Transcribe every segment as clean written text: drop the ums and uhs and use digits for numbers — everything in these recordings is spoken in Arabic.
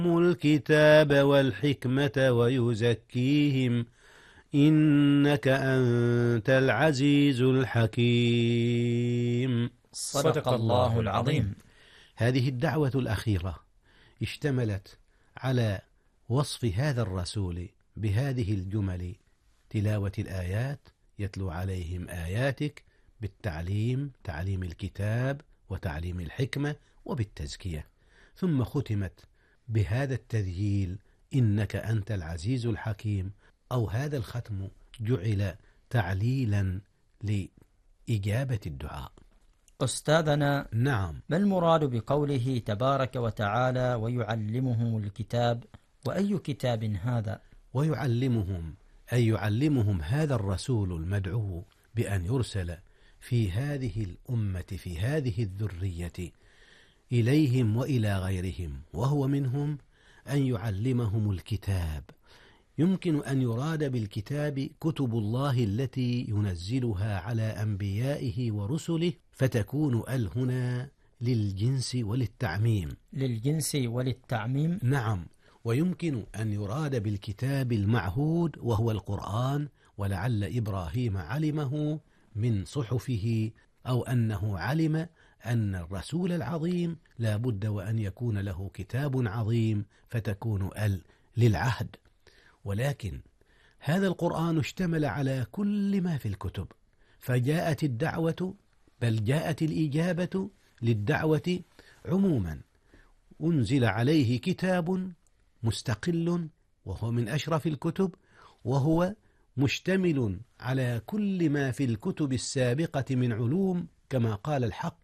الكتاب والحكمة ويزكيهم إنك أنت العزيز الحكيم. صدق الله العظيم. هذه الدعوة الأخيرة اشتملت على وصف هذا الرسول بهذه الجمل: تلاوة الآيات، يتلو عليهم آياتك، بالتعليم، تعليم الكتاب وتعليم الحكمة، وبالتزكية. ثم ختمت بهذا التذييل: إنك أنت العزيز الحكيم، أو هذا الختم جعل تعليلا لإجابة الدعاء. أستاذنا، نعم، ما المراد بقوله تبارك وتعالى ويعلمهم الكتاب؟ وأي كتاب هذا؟ ويعلمهم أي يعلمهم هذا الرسول المدعو بأن يرسل في هذه الأمة، في هذه الذرية، إليهم وإلى غيرهم، وهو منهم، أن يعلمهم الكتاب. يمكن أن يراد بالكتاب كتب الله التي ينزلها على أنبيائه ورسله، فتكون هنا للجنس وللتعميم. للجنس وللتعميم. نعم. ويمكن أن يراد بالكتاب المعهود وهو القرآن، ولعل إبراهيم علمه من صحفه، أو أنه علم أن الرسول العظيم لا بد وأن يكون له كتاب عظيم، فتكون للعهد. ولكن هذا القرآن اشتمل على كل ما في الكتب، فجاءت الدعوة، بل جاءت الإجابة للدعوة عموما. أنزل عليه كتاب مستقل وهو من أشرف الكتب، وهو مشتمل على كل ما في الكتب السابقة من علوم، كما قال الحق: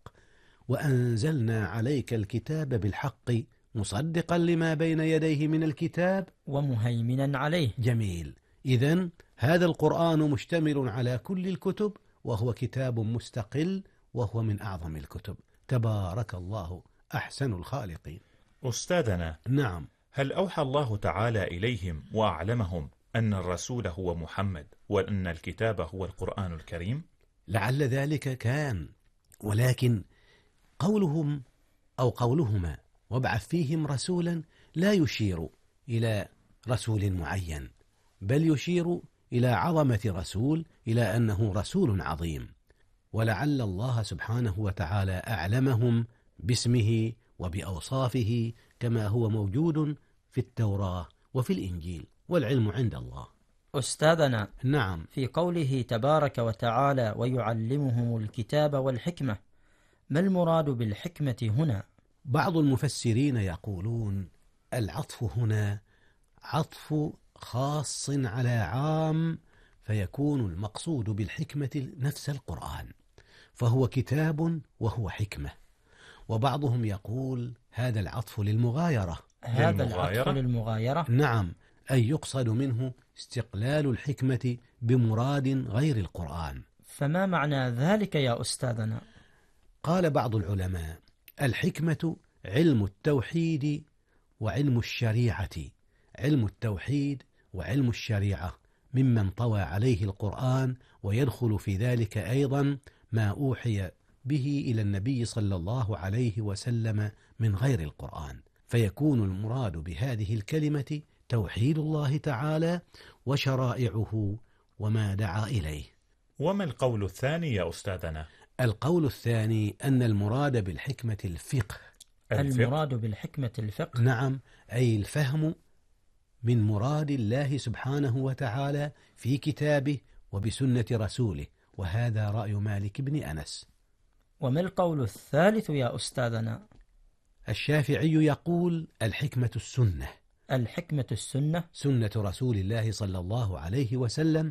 وأنزلنا عليك الكتاب بالحق مصدقا لما بين يديه من الكتاب ومهيمنا عليه. جميل. إذن هذا القرآن مشتمل على كل الكتب، وهو كتاب مستقل، وهو من أعظم الكتب. تبارك الله أحسن الخالقين. أستاذنا، نعم. هل أوحى الله تعالى إليهم وأعلمهم أن الرسول هو محمد وأن الكتاب هو القرآن الكريم؟ لعل ذلك كان، ولكن قولهم أو قولهما وابعث فيهم رسولا لا يشير إلى رسول معين، بل يشير إلى عظمة رسول، إلى أنه رسول عظيم. ولعل الله سبحانه وتعالى أعلمهم باسمه وبأوصافه كما هو موجود في التوراة وفي الإنجيل، والعلم عند الله. أستاذنا، نعم. في قوله تبارك وتعالى ويعلمهم الكتاب والحكمة، ما المراد بالحكمة هنا؟ بعض المفسرين يقولون العطف هنا عطف خاص على عام، فيكون المقصود بالحكمة نفس القرآن، فهو كتاب وهو حكمة. وبعضهم يقول هذا العطف للمغايرة. هذا العطف للمغايرة؟ نعم، أي يقصد منه استقلال الحكمة بمراد غير القرآن. فما معنى ذلك يا أستاذنا؟ قال بعض العلماء: الحكمة علم التوحيد وعلم الشريعة. علم التوحيد وعلم الشريعة ممن طوى عليه القرآن، ويدخل في ذلك أيضا ما أوحي به إلى النبي صلى الله عليه وسلم من غير القرآن، فيكون المراد بهذه الكلمة توحيد الله تعالى وشرائعه وما دعا إليه. وما القول الثاني يا أستاذنا؟ القول الثاني أن المراد بالحكمة الفقه. المراد بالحكمة الفقه؟ نعم، أي الفهم من مراد الله سبحانه وتعالى في كتابه وبسنة رسوله، وهذا رأي مالك بن أنس. وما القول الثالث يا أستاذنا؟ الشافعي يقول الحكمة السنة. الحكمة السنة؟ سنة رسول الله صلى الله عليه وسلم،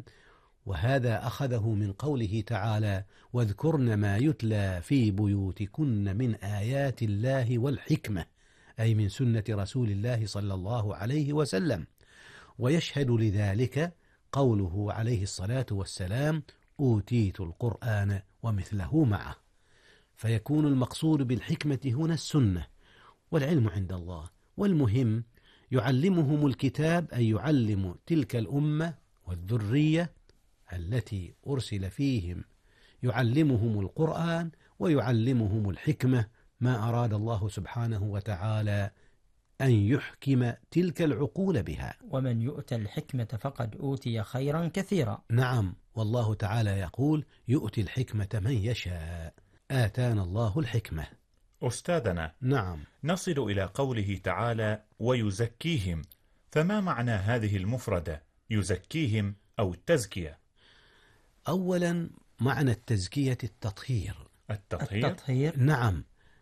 وهذا أخذه من قوله تعالى: واذكرن ما يتلى في بيوتكن من آيات الله والحكمة، أي من سنة رسول الله صلى الله عليه وسلم. ويشهد لذلك قوله عليه الصلاة والسلام: أوتيت القرآن ومثله معه. فيكون المقصود بالحكمة هنا السنة، والعلم عند الله. والمهم يعلمهم الكتاب، أي يعلم تلك الأمة والذرية التي أرسل فيهم، يعلمهم القرآن ويعلمهم الحكمة، ما أراد الله سبحانه وتعالى أن يحكم تلك العقول بها. ومن يؤتى الحكمة فقد أوتي خيرا كثيرا. نعم، والله تعالى يقول: يؤتي الحكمة من يشاء. آتانا الله الحكمة. أستاذنا، نعم. نصل إلى قوله تعالى: ويزكيهم، فما معنى هذه المفردة يزكيهم أو التزكية؟ أولا، معنى التزكية التطهير. التطهير؟ نعم،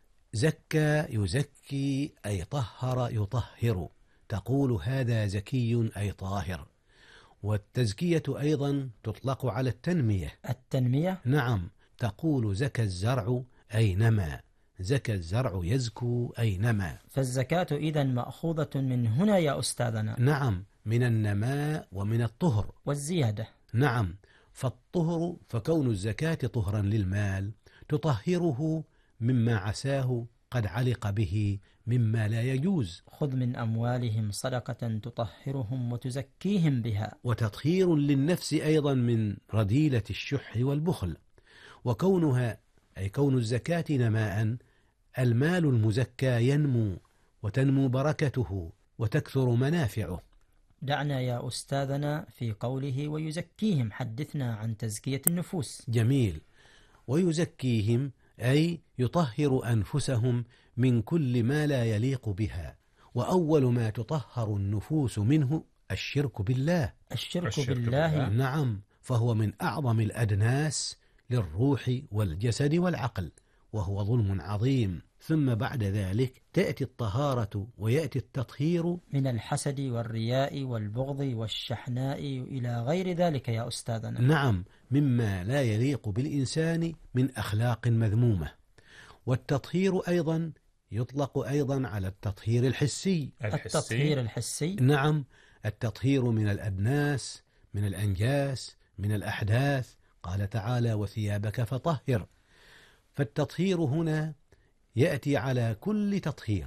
زكى يزكي أي طهر يطهر، تقول هذا زكي أي طاهر. والتزكية أيضا تطلق على التنمية. التنمية؟ نعم، تقول زكى الزرع أي نمى، زكى الزرع يزكو أي نمى. فالزكاة إذن مأخوذة من هنا يا أستاذنا. نعم، من النماء ومن الطهر والزيادة. نعم، فالطهر فكون الزكاة طهرا للمال تطهره مما عساه قد علق به مما لا يجوز. خذ من أموالهم صدقة تطهرهم وتزكيهم بها. وتطهير للنفس أيضا من رذيلة الشح والبخل. وكونها أي كون الزكاة نماء، المال المزكى ينمو وتنمو بركته وتكثر منافعه. دعنا يا أستاذنا في قوله ويزكيهم، حدثنا عن تزكية النفوس. جميل. ويزكيهم أي يطهر أنفسهم من كل ما لا يليق بها. وأول ما تطهر النفوس منه الشرك بالله. الشرك بالله. نعم، فهو من أعظم الأدناس للروح والجسد والعقل، وهو ظلم عظيم. ثم بعد ذلك تأتي الطهارة ويأتي التطهير من الحسد والرياء والبغض والشحناء إلى غير ذلك يا أستاذنا. نعم، مما لا يليق بالإنسان من أخلاق مذمومة. والتطهير أيضا يطلق أيضا على التطهير الحسي. التطهير الحسي. نعم، التطهير من الأدناس، من الأنجاس، من الأحداث. قال تعالى: وثيابك فطهر. فالتطهير هنا يأتي على كل تطهير،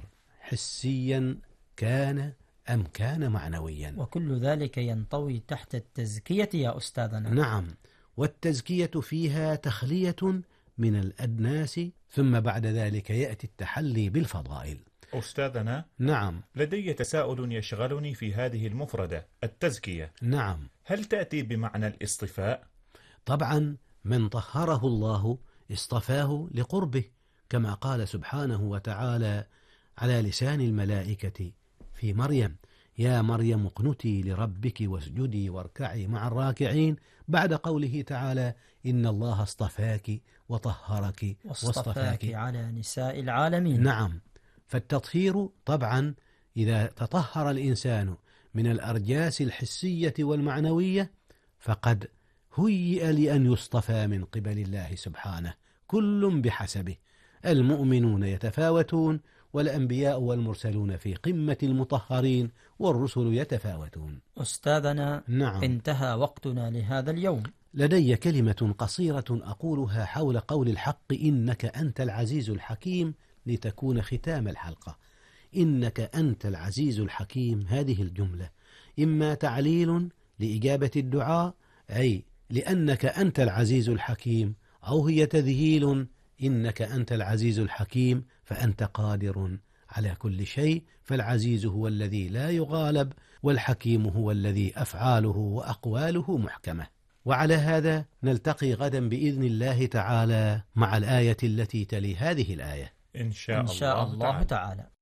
حسيا كان أم كان معنويا. وكل ذلك ينطوي تحت التزكية يا أستاذنا. نعم، والتزكية فيها تخلية من الأدناس، ثم بعد ذلك يأتي التحلي بالفضائل. أستاذنا، نعم. لدي تساؤل يشغلني في هذه المفردة التزكية. نعم. هل تأتي بمعنى الاصطفاء؟ طبعا، من طهره الله اصطفاه لقربه، كما قال سبحانه وتعالى على لسان الملائكة في مريم: يا مريم اقنتي لربك واسجدي واركعي مع الراكعين، بعد قوله تعالى: إن الله اصطفاك وطهرك واصطفاك على نساء العالمين. نعم، فالتطهير طبعا إذا تطهر الإنسان من الأرجاس الحسية والمعنوية فقد هيئ لأن يصطفى من قبل الله سبحانه، كل بحسبه. المؤمنون يتفاوتون، والأنبياء والمرسلون في قمة المطهرين، والرسل يتفاوتون. أستاذنا، نعم. انتهى وقتنا لهذا اليوم. لدي كلمة قصيرة أقولها حول قول الحق: إنك أنت العزيز الحكيم، لتكون ختام الحلقة. إنك أنت العزيز الحكيم، هذه الجملة إما تعليل لإجابة الدعاء، أي لأنك أنت العزيز الحكيم، أو هي تذهيل: إنك أنت العزيز الحكيم فأنت قادر على كل شيء. فالعزيز هو الذي لا يغالب، والحكيم هو الذي أفعاله وأقواله محكمة. وعلى هذا نلتقي غدا بإذن الله تعالى مع الآية التي تلي هذه الآية إن شاء الله تعالى.